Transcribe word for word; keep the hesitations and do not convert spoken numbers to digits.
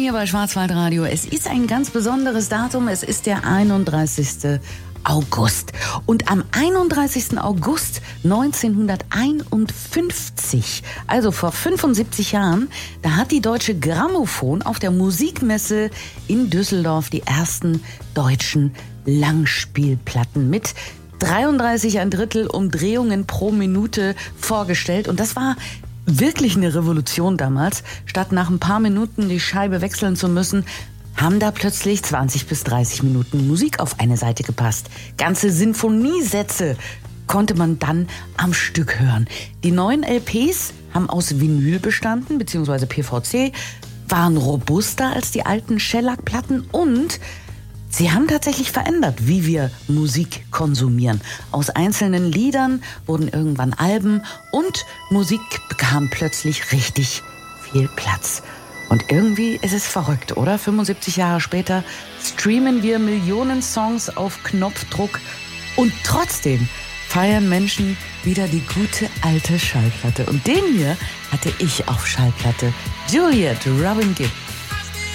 hier bei Schwarzwaldradio. Es ist ein ganz besonderes Datum. Es ist der einunddreißigsten August. Und am einunddreißigsten August neunzehnhunderteinundfünfzig, also vor fünfundsiebzig Jahren, da hat die Deutsche Grammophon auf der Musikmesse in Düsseldorf die ersten deutschen Langspielplatten mit dreiunddreißig ein Drittel Umdrehungen pro Minute vorgestellt. Und das war wirklich eine Revolution damals. Statt nach ein paar Minuten die Scheibe wechseln zu müssen, haben da plötzlich zwanzig bis dreißig Minuten Musik auf eine Seite gepasst. Ganze Sinfoniesätze konnte man dann am Stück hören. Die neuen L Ps haben aus Vinyl bestanden, beziehungsweise P V C, waren robuster als die alten Shellac-Platten und sie haben tatsächlich verändert, wie wir Musik konsumieren. Aus einzelnen Liedern wurden irgendwann Alben und Musik bekam plötzlich richtig viel Platz. Und irgendwie ist es verrückt, oder? fünfundsiebzig Jahre später streamen wir Millionen Songs auf Knopfdruck und trotzdem feiern Menschen wieder die gute alte Schallplatte. Und den hier hatte ich auf Schallplatte. Juliet, Robin Gibb.